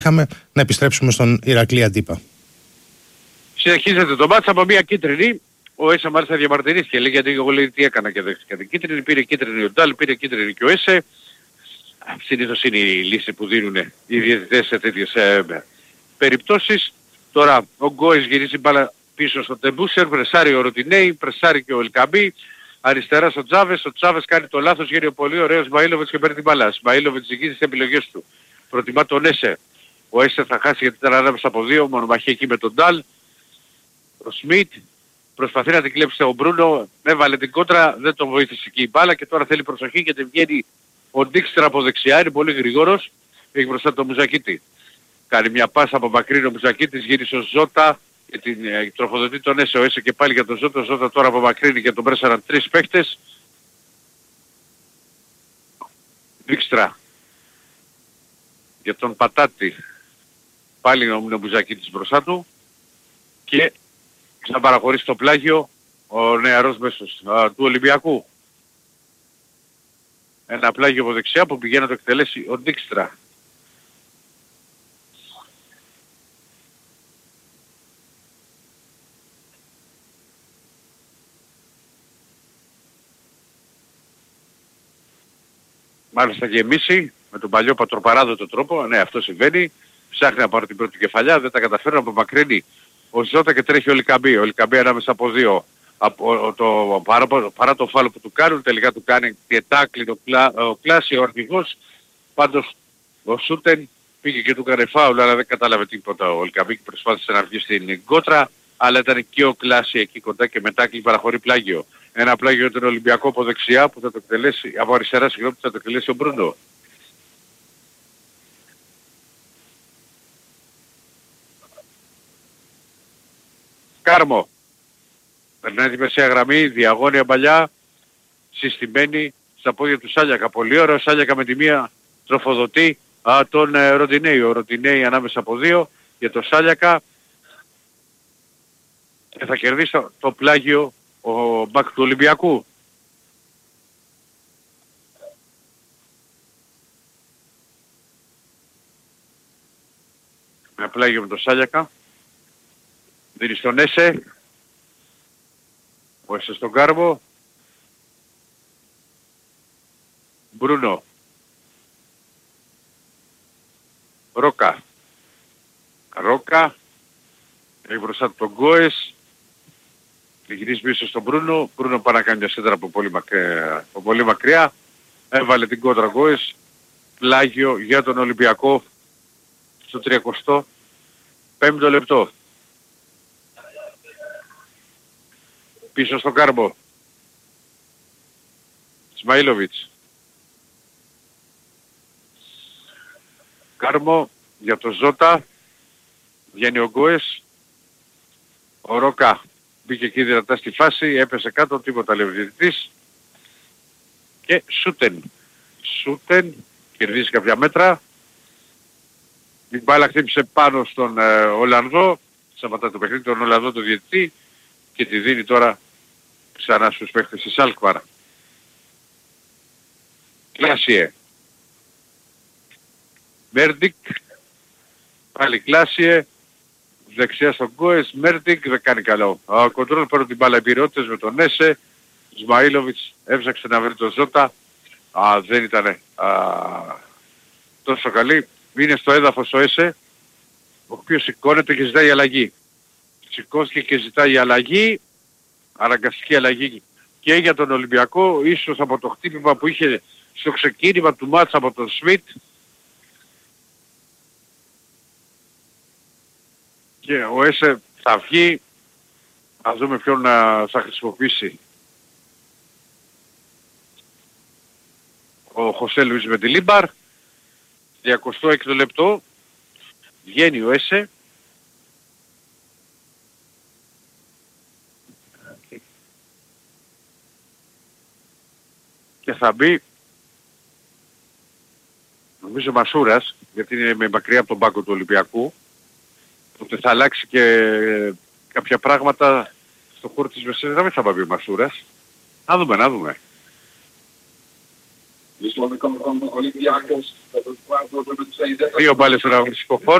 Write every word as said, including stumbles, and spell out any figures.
είχαμε να επιστρέψουμε στον Ηρακλή Αντίπα. Συνεχίζεται το μάτς από μια κίτρινη. Ο Έσε μάλιστα διαμαρτυρήθηκε, λέει, γιατί εγώ λέει τι έκανα και δέχτηκα την κίτρινη. Πήρε κίτρινη ο Ντάλ, πήρε κίτρινη και ο Έσε. Συνήθως είναι η λύση που δίνουν οι διαιτητές σε τέτοιες ε, περιπτώσεις. Τώρα ο Γκόης γυρίζει μπάλα πίσω στο Τεμπούσερ, πρεσάρει ο Ροτινέη, πρεσάρει και ο Ελκαμπή. Αριστερά στο Τζάβες, ο Τζάβες κάνει το λάθος, γύρει ο πολύ ωραίος Σμαΐλοβιτς και παίρνει την μπάλα. Σμαΐλοβιτς ζυγίζει τις επιλογές του. Προτιμά τον Έσε. Ο Έσε θα χάσει γιατί ήταν ανάμεσα από δύο, μονομαχία εκεί με τον Ντάλ. Ο Σμιτ προσπαθεί να την κλέψει ο Μπρούνο, έβαλε την κόντρα, δεν τον βοήθησε εκεί η μπάλα και τώρα θέλει προσοχή γιατί βγαίνει ο Ντίξτρα από δεξιά, είναι πολύ γρήγορος, έχει μπροστά τον Μουζακίτη. Κάνει μια πάσα από μακρύ ο Μουζακίτης, γύρισε ο Ζώτα και την ε, τροφοδοτεί τον Έσε, ο Έσε και πάλι για τον Ζώτα, ο Ζώτα τώρα από μακρύ και τον πρέσαραν τρεις παίχτες. Ντίξτρα για τον Πατάτη, πάλι ο Μουζακίτης μπροστά του και ξαναπαραχωρεί στο πλάγιο ο νεαρός μέσος α, του Ολυμπιακού. Ένα πλάγιο από δεξιά που πηγαίνει να το εκτελέσει ο Ντίξτρα. Μάλιστα γεμίσει με τον παλιό πατροπαράδοτο τρόπο. Ναι, αυτό συμβαίνει. Ψάχνει να πάρει την πρώτη κεφαλιά, δεν τα καταφέρει, απομακρύνει ο Ζώτα και τρέχει ο Λικαμπή. Ο Λικαμπή ανάμεσα από δύο. Από το, παρά, παρά το φάλο που του κάνουν, τελικά του κάνει και τάκλι το κλά, ο Κλάση, ο αρχηγός. Πάντως ο Σούτεν πήγε και του έκανε φάουλ, αλλά δεν κατάλαβε τίποτα. Ο Λικαμπή και προσπάθησε να βγει στην κότρα, αλλά ήταν και ο Κλάση εκεί κοντά και με τάκλι παραχωρεί πλάγιο. Ένα πλάγιο για τον Ολυμπιακό από δεξιά που θα το εκτελέσει, από αριστερά συγγνώμη που θα το εκτελέσει ο Μπρούνο. Κάρμο. Περνάει τη μεσαία γραμμή, διαγώνια παλιά, συστημένη στα πόδια του Σάλιακα. Πολύ ωραίο, Σάλιακα με τη μία τροφοδοτεί α, τον ε, Ροντινέη. Ο Ροντινέη ανάμεσα από δύο για τον Σάλιακα και θα κερδίσει το, το πλάγιο ο μπακ του Ολυμπιακού. Με πλάγιο με τον Σάλιακα. Δίνει στον Έσε. Ο Έσε στον Κάρμο. Μπρούνο. Ρόκα. Ρόκα. Έχει μπροστά του τον Γκόες. Και γυρίζει πίσω στον Μπρούνο. Μπρούνο πάει να κάνει μια σέντρα από πολύ μακριά. Από πολύ μακριά. Έβαλε την κόντρα Γκόες. Πλάγιο για τον Ολυμπιακό στο τριακοστό πέμπτο λεπτό. Πίσω στον Κάρμο. Σμαΐλοβιτς. Κάρμο για το Ζώτα. Βγαίνει ο Γκόες. Ο Ρόκα μπήκε εκεί δυνατά στη φάση. Έπεσε κάτω. Τίποτα λέει ο διαιτητής. Και Σούτεν. Σούτεν. Κερδίζει κάποια μέτρα. Η μπάλα χτύπησε πάνω στον ε, Ολλανδό. Σταματά το παιχνίδι τον Ολλανδό το διαιτητή. Και τη δίνει τώρα ξανά στους παίχτες της Αλκμαρ. Κλάσιε. Μέρντικ. Πάλι Κλάσιε. Δεξιά στον Γκόες. Μέρντικ δεν κάνει καλό. Ο κοντρόλ παίρνουν την μπάλα επιρρότητες με τον Έσε. Σμαΐλοβιτς έψαξε να βρει τον Ζώτα. Α, δεν ήταν τόσο καλή. Είναι στο έδαφος ο Έσε, ο οποίος σηκώνεται και ζητάει αλλαγή. Σηκώθηκε και ζητάει αλλαγή, αναγκαστική αλλαγή και για τον Ολυμπιακό, ίσως από το χτύπημα που είχε στο ξεκίνημα του μάτσα από τον Σμιτ. Και ο Έσε θα βγει, θα δούμε ποιον θα χρησιμοποιήσει. Ο Χωσέ Λουίς με τη Λίμπαρ. τριακοστό έκτο λεπτό. Βγαίνει ο Έσε. Και θα μπει νομίζω Μασούρας, γιατί είναι με μακριά από τον πάγκο του Ολυμπιακού. Οπότε θα αλλάξει και κάποια πράγματα στο χώρο της μεσαίας. Δεν θα μπει ο Μασούρας. Να δούμε, να δούμε. Δύο μπάλες στον αγωνιστικό χώρο.